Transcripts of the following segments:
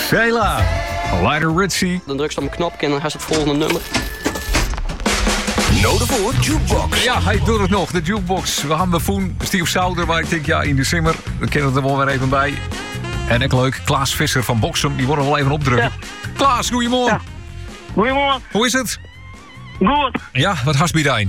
Sheila, Lionel Richie. Dan druk je op mijn knopje en dan gaat het volgende nummer. Nodig voor Jukebox. Ja, hij doet het nog. De Jukebox. We gaan Foen, Steve Souder, waar ik denk, ja, in december. We kennen het er wel weer even bij. En ook leuk, Klaas Visser van Boksum. Die worden wel even opdrukken. Ja. Klaas, goedemorgen. Ja. Goedemorgen. Hoe is het? Goed. Ja, wat hasbiedijn?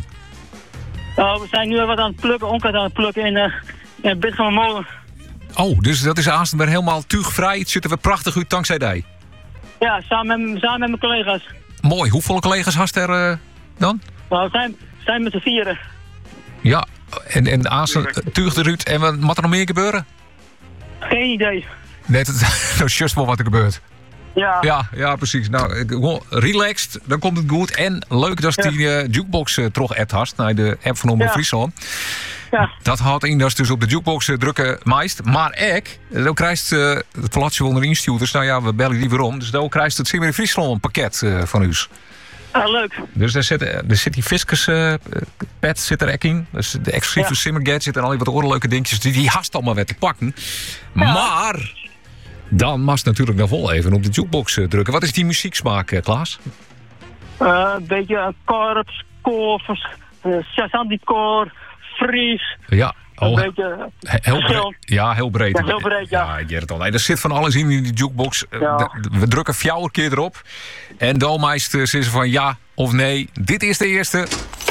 We zijn nu wat aan het plukken, onkruid aan het plukken in het bed van mijn molen. Oh, dus dat is aanstaan weer helemaal tuigvrij. Het zitten we prachtig uit dankzij die. Ja, samen met mijn collega's. Mooi. Hoeveel collega's hast er dan? Nou, we zijn met z'n 4. Ja, en aanstaan tuig de Ruud. En wat moet er nog meer gebeuren? Geen idee. Nee, dat is juist wel wat er gebeurt. Ja. Ja, precies. Nou, gewoon relaxed, dan komt het goed. En leuk dat die jukebox terug appt hast naar de app van Omroep Friesland. Ja. Dat houdt in dat ze dus op de jukebox drukken meest. Maar dan krijgt het platje onder instuurders. Nou ja, we bellen die weer om. Dus dan krijgt het Simmer in Friesland pakket van u. Ah, leuk. Dus er zit die Fiscus pet zit er in. Dus de exclusieve Simmer gadget en al die wat leuke dingetjes. Die hast allemaal weer te pakken. Ja. Maar dan mag natuurlijk nog wel even op de jukebox drukken. Wat is die muzieksmaak, Klaas? Een beetje korps, koffers, chassandicoor, Fries. Ja. Een beetje heel breed. Ja, heel breed. Ja, heel breed, ja. Ja, ik weet het al. Nee, er zit van alles in die jukebox. Ja. We drukken 4 keer erop. En dan meest ze van ja of nee. Dit is de eerste.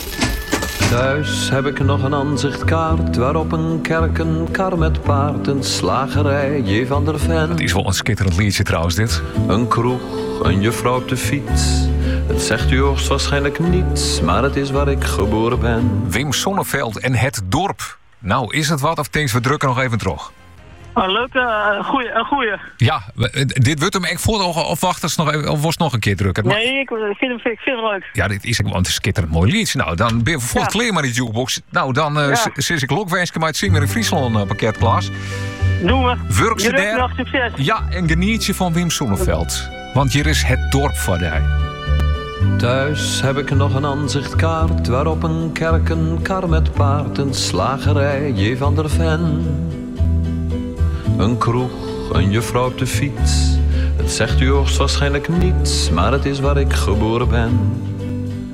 Thuis heb ik nog een aanzichtkaart waarop een kerk, een kar met paard, een slagerij, J. van der Ven. Het is wel een schitterend liedje trouwens dit. Een kroeg, een juffrouw op de fiets. Het zegt u hoogstwaarschijnlijk niets, maar het is waar ik geboren ben. Wim Sonneveld en Het Dorp. Nou, is het wat of denkt we drukken nog even terug? Leuk, een goeie. Ja, dit wordt hem echt voor of wacht of was nog een keer drukken? Nee, ik vind hem leuk. Ja, dit is een schitterend mooi liedje. Nou, dan ben je voor kleer maar die jukebox. Nou, dan zit ik lokwenske met het Simmer in Friesland pakket, Klaas. Doen we. Wurkse daar. Nog succes. Ja, en geniet je van Wim Sonneveld. Want hier is Het Dorp voor jou. Thuis heb ik nog een aanzichtkaart waarop een kerk, een kar met paard, een slagerij, J. van der Ven. Een kroeg, een juffrouw op de fiets. Het zegt u hoogstwaarschijnlijk niets, maar het is waar ik geboren ben.